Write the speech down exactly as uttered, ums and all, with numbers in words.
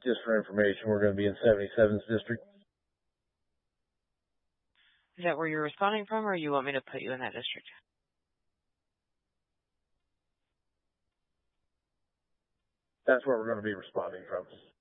just for information, we're going to be in seventy-seventh District. Is that where you're responding from, or you want me to put you in that district? That's where we're going to be responding from.